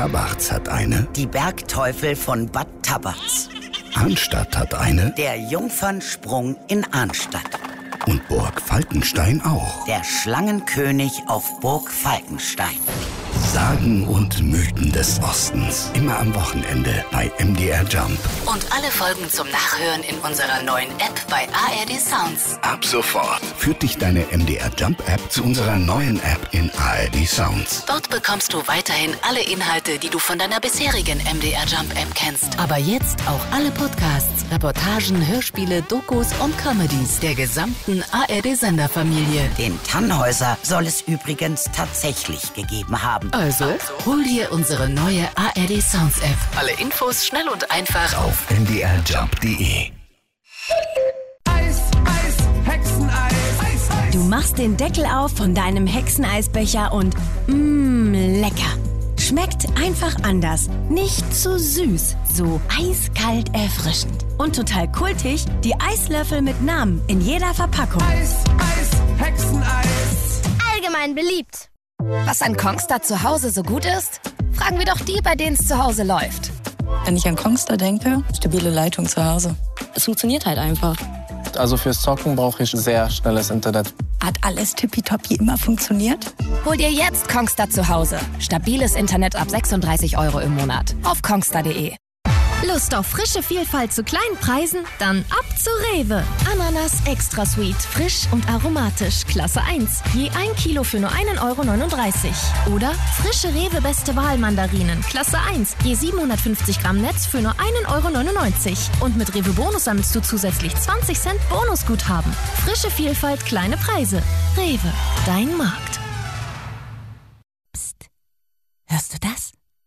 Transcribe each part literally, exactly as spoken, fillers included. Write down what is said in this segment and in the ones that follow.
Tabarz hat eine. Die Bergteufel von Bad Tabarz. Arnstadt hat eine. Der Jungfernsprung in Arnstadt. Und Burg Falkenstein auch. Der Schlangenkönig auf Burg Falkenstein. Sagen und Mythen des Ostens. Immer am Wochenende bei M D R Jump. Und alle Folgen zum Nachhören in unserer neuen App bei A R D Sounds. Ab sofort führt dich deine M D R Jump App zu unserer neuen App in A R D Sounds. Dort bekommst du weiterhin alle Inhalte, die du von deiner bisherigen M D R Jump App kennst. Aber jetzt auch alle Podcasts, Reportagen, Hörspiele, Dokus und Comedies der gesamten A R D-Senderfamilie. Den Tannhäuser soll es übrigens tatsächlich gegeben haben. Also, hol dir unsere neue A R D Sounds App. Alle Infos schnell und einfach Auf m d r jump punkt d e. Eis, Eis, Hexeneis. Eis, Eis. Du machst den Deckel auf von deinem Hexeneisbecher und mmm, lecker. Schmeckt einfach anders. Nicht zu süß, so eiskalt erfrischend. Und total kultig, die Eislöffel mit Namen in jeder Verpackung. Eis, Eis, Hexeneis. Allgemein beliebt. Was an Kongstar zu Hause so gut ist? Fragen wir doch die, bei denen es zu Hause läuft. Wenn ich an Kongstar denke, stabile Leitung zu Hause. Es funktioniert halt einfach. Also fürs Zocken brauche ich sehr schnelles Internet. Hat alles tippitoppi immer funktioniert? Hol dir jetzt Kongstar zu Hause. Stabiles Internet ab sechsunddreißig Euro im Monat. Auf kongstar punkt de. Lust auf frische Vielfalt zu kleinen Preisen? Dann ab zu Rewe. Ananas Extra Sweet, frisch und aromatisch, Klasse eins. Je ein Kilo für nur einen Euro neununddreißig. Oder frische Rewe Beste Wahl Mandarinen, Klasse eins. Je siebenhundertfünfzig Gramm Netz für nur einen Euro neunundneunzig. Und mit Rewe Bonus sammelst du zusätzlich zwanzig Cent Bonusguthaben. Frische Vielfalt, kleine Preise. Rewe, dein Markt. Psst. Hörst du das?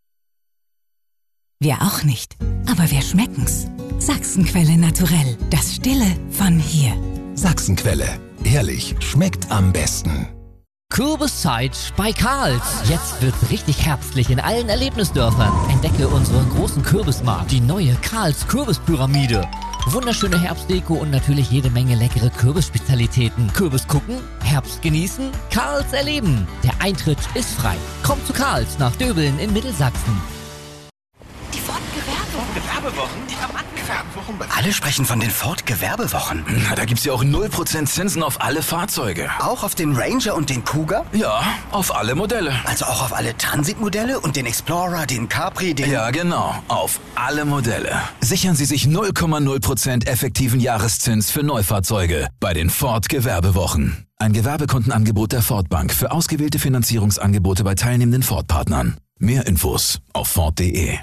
Wir auch nicht. Aber wir schmecken's. Sachsenquelle naturell. Das Stille von hier. Sachsenquelle. Ehrlich, schmeckt am besten. Kürbiszeit bei Karls. Jetzt wird's richtig herbstlich in allen Erlebnisdörfern. Entdecke unseren großen Kürbismarkt, die neue Karls Kürbispyramide. Wunderschöne Herbstdeko und natürlich jede Menge leckere Kürbisspezialitäten. Kürbis gucken, Herbst genießen, Karls erleben. Der Eintritt ist frei. Komm zu Karls nach Döbeln in Mittelsachsen. Gewerbewochen? Die Gewerbewochen. Alle sprechen von den Ford-Gewerbewochen. Na, da gibt's ja auch null Prozent Zinsen auf alle Fahrzeuge. Auch auf den Ranger und den Cougar? Ja, auf alle Modelle. Also auch auf alle Transit-Modelle und den Explorer, den Capri, den... Ja, genau. Auf alle Modelle. Sichern Sie sich null Komma null Prozent effektiven Jahreszins für Neufahrzeuge bei den Ford-Gewerbewochen. Ein Gewerbekontenangebot der Ford Bank für ausgewählte Finanzierungsangebote bei teilnehmenden Ford-Partnern. Mehr Infos auf ford punkt de.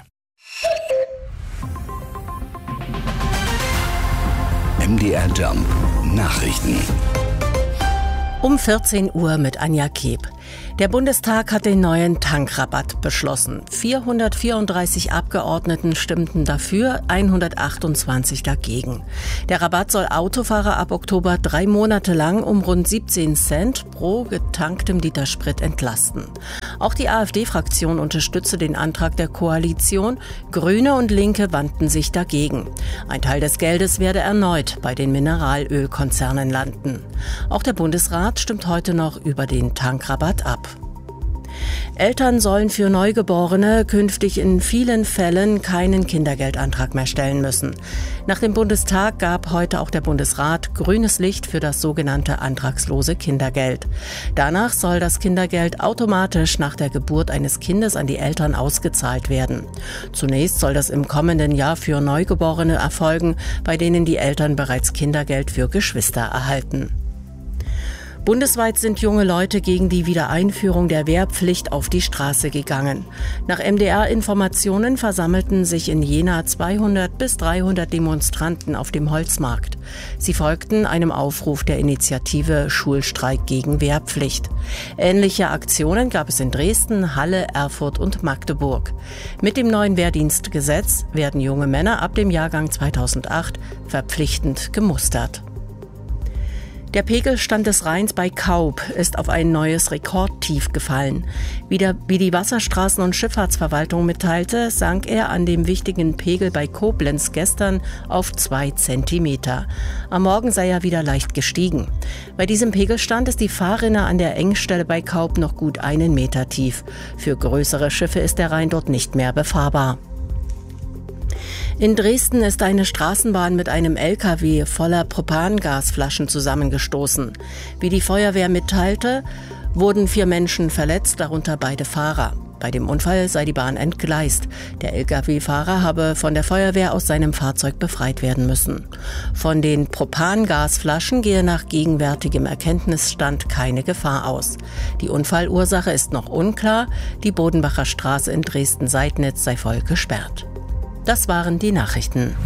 M D R Jump Nachrichten. Um vierzehn Uhr mit Anja Keb. Der Bundestag hat den neuen Tankrabatt beschlossen. vierhundertvierunddreißig Abgeordneten stimmten dafür, hundertachtundzwanzig dagegen. Der Rabatt soll Autofahrer ab Oktober drei Monate lang um rund siebzehn Cent pro getanktem Liter Sprit entlasten. Auch die AfD-Fraktion unterstützte den Antrag der Koalition. Grüne und Linke wandten sich dagegen. Ein Teil des Geldes werde erneut bei den Mineralölkonzernen landen. Auch der Bundesrat stimmt heute noch über den Tankrabatt ab. Eltern sollen für Neugeborene künftig in vielen Fällen keinen Kindergeldantrag mehr stellen müssen. Nach dem Bundestag gab heute auch der Bundesrat grünes Licht für das sogenannte antragslose Kindergeld. Danach soll das Kindergeld automatisch nach der Geburt eines Kindes an die Eltern ausgezahlt werden. Zunächst soll das im kommenden Jahr für Neugeborene erfolgen, bei denen die Eltern bereits Kindergeld für Geschwister erhalten. Bundesweit sind junge Leute gegen die Wiedereinführung der Wehrpflicht auf die Straße gegangen. Nach M D R-Informationen versammelten sich in Jena zweihundert bis dreihundert Demonstranten auf dem Holzmarkt. Sie folgten einem Aufruf der Initiative Schulstreik gegen Wehrpflicht. Ähnliche Aktionen gab es in Dresden, Halle, Erfurt und Magdeburg. Mit dem neuen Wehrdienstgesetz werden junge Männer ab dem Jahrgang zweitausendacht verpflichtend gemustert. Der Pegelstand des Rheins bei Kaub ist auf ein neues Rekordtief gefallen. Wie, der, wie die Wasserstraßen- und Schifffahrtsverwaltung mitteilte, sank er an dem wichtigen Pegel bei Koblenz gestern auf zwei Zentimeter. Am Morgen sei er wieder leicht gestiegen. Bei diesem Pegelstand ist die Fahrrinne an der Engstelle bei Kaub noch gut einen Meter tief. Für größere Schiffe ist der Rhein dort nicht mehr befahrbar. In Dresden ist eine Straßenbahn mit einem L K W voller Propangasflaschen zusammengestoßen. Wie die Feuerwehr mitteilte, wurden vier Menschen verletzt, darunter beide Fahrer. Bei dem Unfall sei die Bahn entgleist. Der L K W-Fahrer habe von der Feuerwehr aus seinem Fahrzeug befreit werden müssen. Von den Propangasflaschen gehe nach gegenwärtigem Erkenntnisstand keine Gefahr aus. Die Unfallursache ist noch unklar. Die Bodenbacher Straße in Dresden-Seidnitz sei voll gesperrt. Das waren die Nachrichten.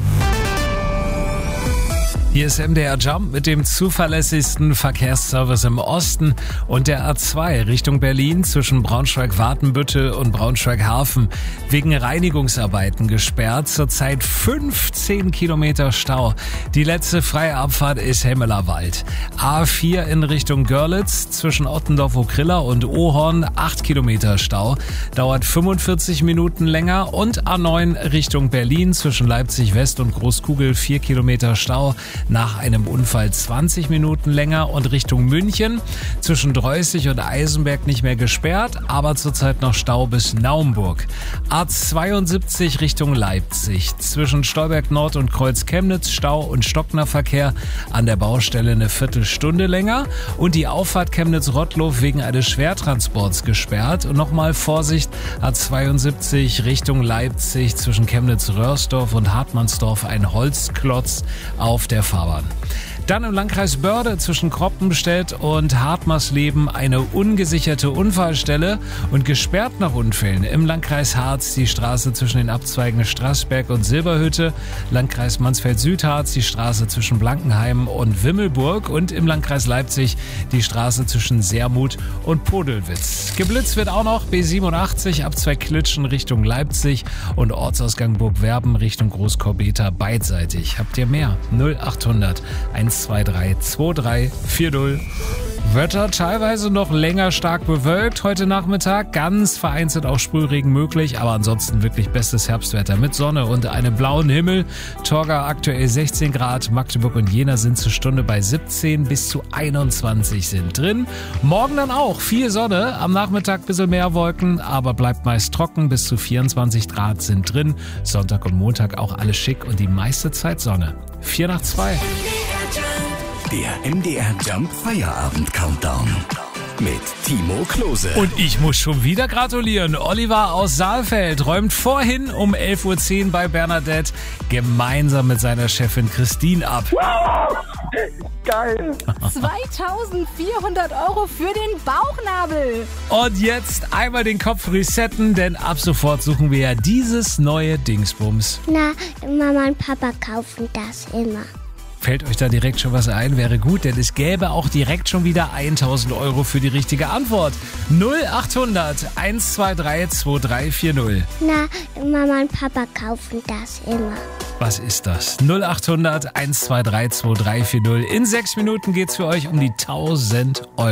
Hier ist M D R Jump mit dem zuverlässigsten Verkehrsservice im Osten und der A zwei Richtung Berlin zwischen Braunschweig-Watenbüttel und Braunschweig-Hafen wegen Reinigungsarbeiten gesperrt. Zurzeit fünfzehn Kilometer Stau. Die letzte freie Abfahrt ist Hemmelerwald. A vier in Richtung Görlitz zwischen Ottendorf-Okrilla und Ohorn acht Kilometer Stau. Dauert fünfundvierzig Minuten länger. Und A neun Richtung Berlin zwischen Leipzig-West und Großkugel vier Kilometer Stau. Nach einem Unfall zwanzig Minuten länger und Richtung München zwischen Dreußig und Eisenberg nicht mehr gesperrt, aber zurzeit noch Stau bis Naumburg. A zweiundsiebzig Richtung Leipzig zwischen Stolberg Nord und Kreuz Chemnitz Stau und Stocknerverkehr, an der Baustelle eine Viertelstunde länger und die Auffahrt Chemnitz-Rottlow wegen eines Schwertransports gesperrt. Und nochmal Vorsicht, A zweiundsiebzig Richtung Leipzig zwischen Chemnitz-Röhrsdorf und Hartmannsdorf ein Holzklotz auf der Fahrbahn. Dann im Landkreis Börde zwischen Kroppenstedt und Hartmarsleben eine ungesicherte Unfallstelle und gesperrt nach Unfällen. Im Landkreis Harz die Straße zwischen den Abzweigen Straßberg und Silberhütte, Landkreis Mansfeld-Südharz die Straße zwischen Blankenheim und Wimmelburg und im Landkreis Leipzig die Straße zwischen Sermut und Podelwitz. Geblitzt wird auch noch B siebenundachtzig Abzweig Klitschen Richtung Leipzig und Ortsausgang Burgwerben Richtung Großkorbeta beidseitig. Habt ihr mehr? null achthundert eins zwei drei zwei drei vier null. Wetter teilweise noch länger stark bewölkt heute Nachmittag, ganz vereinzelt auch Sprühregen möglich, aber ansonsten wirklich bestes Herbstwetter mit Sonne und einem blauen Himmel. Torgau aktuell sechzehn Grad, Magdeburg und Jena sind zur Stunde bei siebzehn, bis zu einundzwanzig sind drin. Morgen dann auch viel Sonne, am Nachmittag ein bisschen mehr Wolken, aber bleibt meist trocken, bis zu vierundzwanzig Grad sind drin. Sonntag und Montag auch alles schick und die meiste Zeit Sonne. vier nach zwei. Der M D R Jump Feierabend Countdown mit Timo Klose. Und ich muss schon wieder gratulieren. Oliver aus Saalfeld räumt vorhin um elf Uhr zehn bei Bernadette gemeinsam mit seiner Chefin Christine ab. Wow! Geil! zweitausendvierhundert Euro für den Bauchnabel. Und jetzt einmal den Kopf resetten, denn ab sofort suchen wir ja dieses neue Dingsbums. Na, Mama und Papa kaufen das immer. Fällt euch da direkt schon was ein? Wäre gut, denn es gäbe auch direkt schon wieder tausend Euro für die richtige Antwort. null achthundert eins zwei drei zwei drei vier null. Na, Mama und Papa kaufen das immer. Was ist das? null achthundert eins zwei drei zwei drei vier null. In sechs Minuten geht's für euch um die tausend Euro.